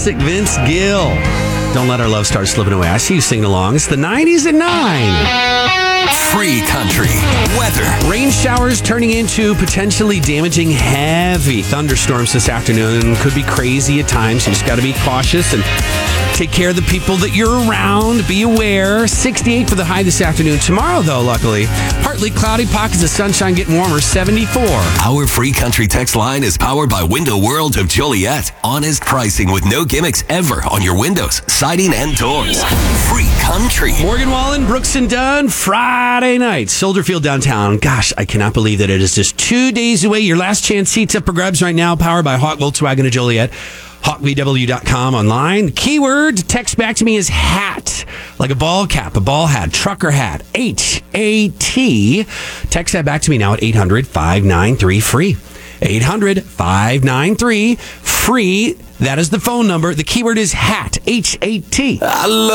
classic Vince Gill. Don't let our love start slipping away. I see you singing along. It's the 90s at 9. Free country weather. Rain showers turning into potentially damaging heavy thunderstorms this afternoon. Could be crazy at times. You just got to be cautious and take care of the people that you're around. Be aware. 68 for the high this afternoon. Tomorrow, though, luckily, partly cloudy, pockets of sunshine, getting warmer, 74. Our free country text line is powered by Window World of Joliet. Honest pricing with no gimmicks ever on your windows, siding, and doors. Free country. Morgan Wallen, Brooks and Dunn, Friday night, Soldier Field downtown. Gosh, I cannot believe that it is just 2 days away. Your last chance seats up for grabs right now, powered by Hawk Volkswagen of Joliet. HawkVW.com online. Keyword text back to me is hat, like a ball cap, a ball hat, trucker hat, HAT. Text that back to me now at 800-593-FREE. 800-593-FREE. That is the phone number. The keyword is hat, HAT.